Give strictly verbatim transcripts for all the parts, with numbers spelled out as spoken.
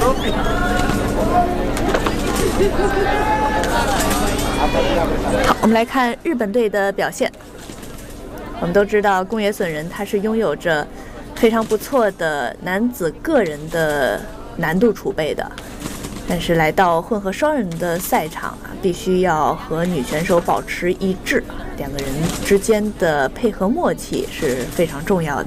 好，我们来看日本队的表现。我们都知道宫野隼人他是拥有着非常不错的男子个人的难度储备的，但是来到混合双人的赛场啊，必须要和女选手保持一致，两个人之间的配合默契是非常重要的。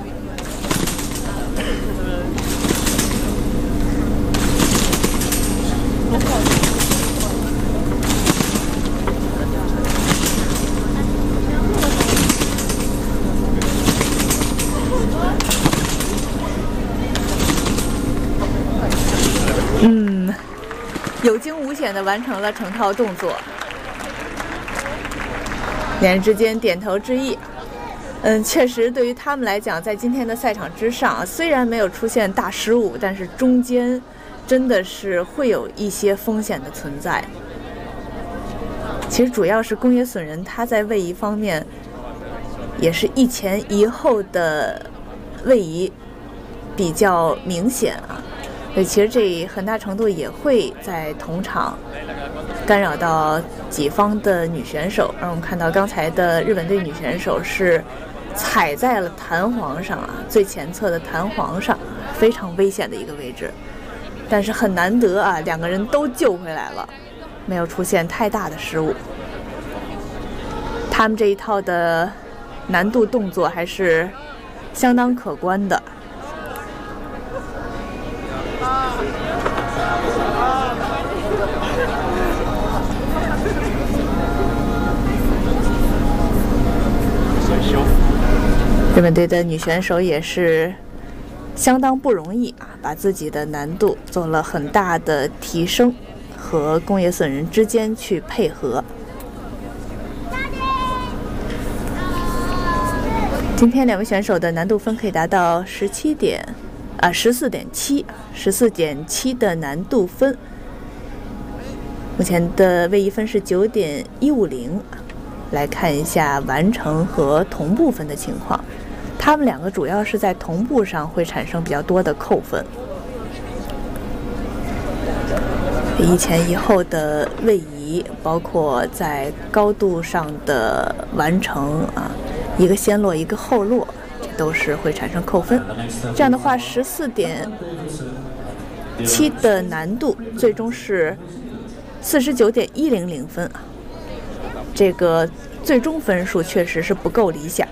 嗯，有惊无险地完成了成套动作，两人之间点头致意。嗯，确实，对于他们来讲，在今天的赛场之上，虽然没有出现大失误，但是中间真的是会有一些风险的存在。其实主要是宫野隼人他在位移方面也是一前一后的位移比较明显啊。所以其实这很大程度也会在同场干扰到己方的女选手，让我们看到刚才的日本队女选手是踩在了弹簧上啊，最前侧的弹簧上，非常危险的一个位置。但是很难得啊，两个人都救回来了，没有出现太大的失误。他们这一套的难度动作还是相当可观的。日本队的女选手也是相当不容易啊，把自己的难度做了很大的提升，和宫野隼人之间去配合。今天两位选手的难度分可以达到十七点啊十四点七，十四点七的难度分。目前的位移分是九点一五零。来看一下完成和同步分的情况，他们两个主要是在同步上会产生比较多的扣分。一前一后的位移，包括在高度上的完成啊，一个先落一个后落，这都是会产生扣分。这样的话，十四点七的难度最终是四十九点一零零分啊。这个最终分数确实是不够理想。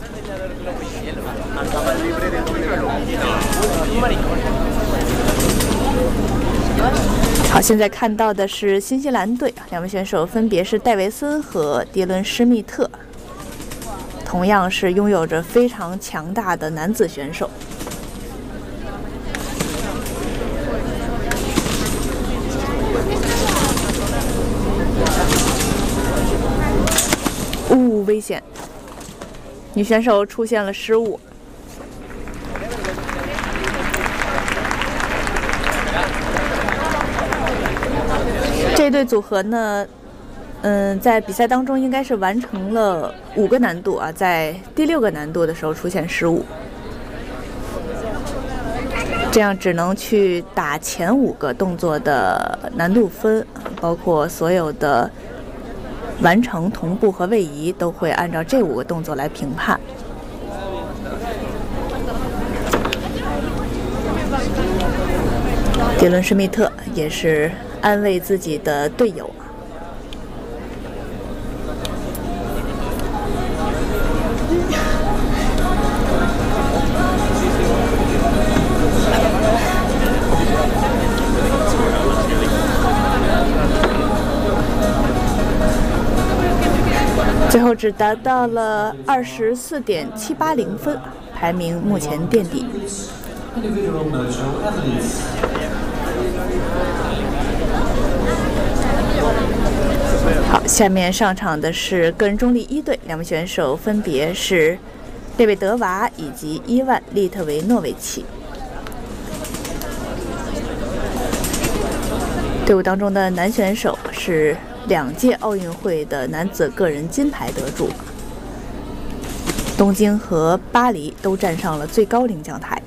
好，现在看到的是新西兰队，两位选手分别是戴维森和迪伦施密特，同样是拥有着非常强大的男子选手。呜，危险！女选手出现了失误。这对组合呢，嗯，在比赛当中应该是完成了五个难度啊，在第六个难度的时候出现失误，这样只能去打前五个动作的难度分，包括所有的完成、同步和位移都会按照这五个动作来评判。迪伦施密特也是安慰自己的队友。最后只达到了二十四点七八零分，排名目前垫底。好，下面上场的是个人中立一队，两位选手分别是列维德娃以及伊万利特维诺维奇。队伍当中的男选手是两届奥运会的男子个人金牌得主，东京和巴黎都站上了最高领奖台。